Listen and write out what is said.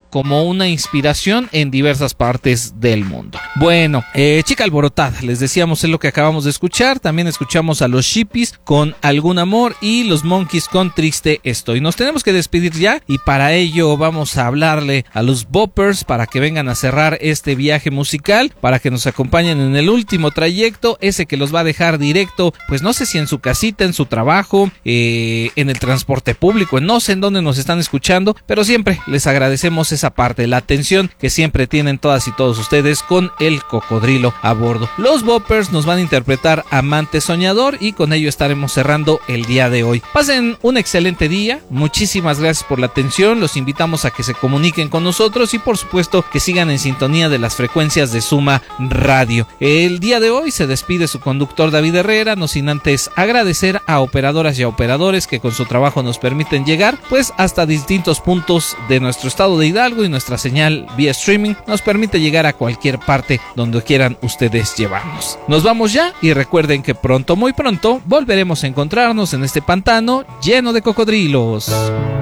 como una inspiración en diversas partes del mundo. Bueno, Chica Alborotada, les decíamos, es lo que acabamos de escuchar. También escuchamos a los Shippies con Algún Amor y los Monkeys con Triste Estoy. Nos tenemos que despedir ya y para ello vamos a hablarle a los Boppers para que vengan a cerrar este viaje musical, para que nos acompañen en el último trayecto, ese que los va a dejar directo, pues no sé si en su casita, en su trabajo, en el transporte público, no sé en dónde nos están escuchando, pero siempre les agradecemos esa parte, la atención que siempre tienen todas y todos ustedes con el cocodrilo a bordo. Los Boppers nos van a interpretar Amante Soñador y con ello estaremos cerrando el día de hoy. Pasen un excelente día, muchísimas gracias por la atención, los invitamos a que se comuniquen con nosotros y por supuesto que sigan en sintonía de las frecuencias de Suma Radio. El día de hoy se despide su conductor David Herrera, no sin antes agradecer a operadoras y a operadores que con su trabajo nos permiten llegar pues hasta distintos puntos de nuestro estado de Hidalgo, y nuestra señal vía streaming nos permite llegar a cualquier parte donde quieran ustedes llevarnos. Nos vamos ya y recuerden que pronto, muy pronto, volveremos a encontrarnos en este pantano lleno de cocodrilos.